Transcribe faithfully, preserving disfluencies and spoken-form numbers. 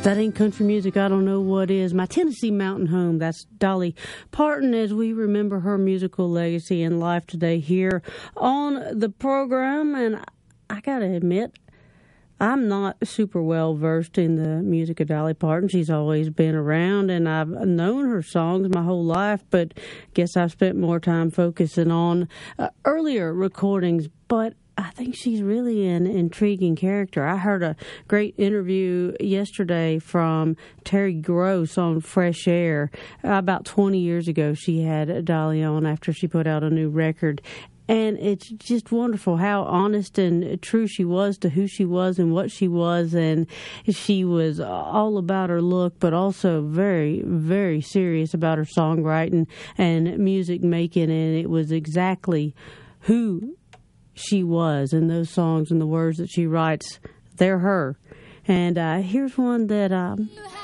That ain't country music, I don't know what is. My Tennessee Mountain Home, that's Dolly Parton, as we remember her musical legacy and life today here on the program. And I gotta admit, I'm not super well versed in the music of Dolly Parton. She's always been around, and I've known her songs my whole life, but guess I've spent more time focusing on uh, earlier recordings. But I think she's really an intriguing character. I heard a great interview yesterday from Terry Gross on Fresh Air. About twenty years ago, she had Dolly on after she put out a new record. And it's just wonderful how honest and true she was to who she was and what she was. And she was all about her look, but also very, very serious about her songwriting and music making. And it was exactly who she was, and those songs and the words that she writes, they're her. And uh, here's one that um,